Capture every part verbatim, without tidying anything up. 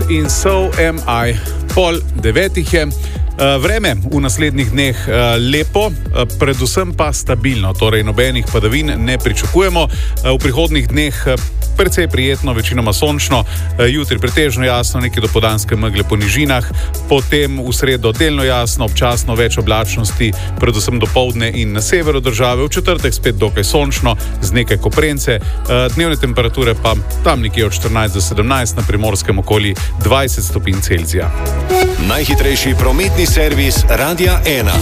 in So Am I. Pol devetih je. Vreme v naslednjih dneh lepo, predvsem pa stabilno, torej nobenih padavin ne pričakujemo. V prihodnjih dneh precej prijetno, večinoma sončno, jutri pretežno jasno, nekaj dopoldanske megle po nižinah, potem v sredo delno jasno, občasno več oblačnosti, predvsem dopoldne in na severu države, v četrtek spet dokaj sončno, z nekaj koprence, dnevne temperature pa tam nekje od štirinajst do sedemnajst, na Primorskem okoli dvajset stopinj Celzija. Najhitrejši prometni servis Radia ena.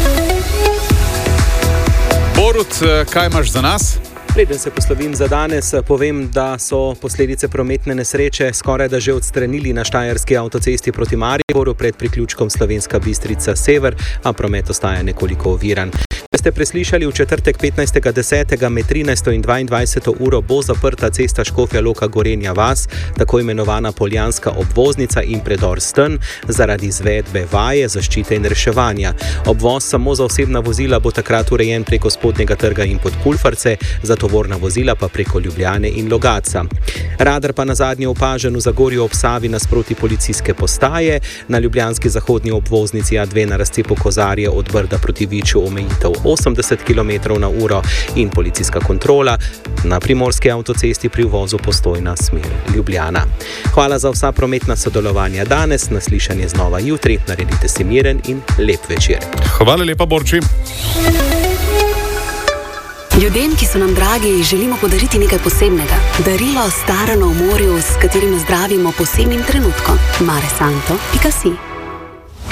Borut, kaj imaš za nas? Preden se poslovim za danes, povem, da so posledice prometne nesreče skoraj da že odstranili na štajerski avtocesti proti Mariboru pred priključkom Slovenska Bistrica Sever, a promet ostaja nekoliko oviran. Ste preslišali, v četrtek petnajstega desetega med trinajsto in dvaindvajseto uro bo zaprta cesta Škofja Loka Gorenja vas, tako imenovana Poljanska obvoznica in predor Sten, zaradi izvedbe vaje, zaščite in reševanja. Obvoz samo za osebna vozila bo takrat urejen preko Spodnjega trga in Podkulfarce, za tovorna vozila pa preko Ljubljane in Logatca. Radar pa na zadnje opažen v Zagorju ob Savi nasproti policijske postaje, na ljubljanski zahodni obvoznici A dve na razcepu Kozarje od Brda proti Viču omejitev osemdeset kilometrov na uro in policijska kontrola na primorski avtocesti pri uvozu Postojna smer Ljubljana. Hvala za vsa prometna sodelovanja danes, naslišanje znova jutri, naredite si miren in lep večer. Hvala lepa, Borči. Ljudem, ki so nam dragi, želimo podariti nekaj posebnega. Darilo starano v morju, s katerim zdravimo posebnim trenutkom. mare santo pika si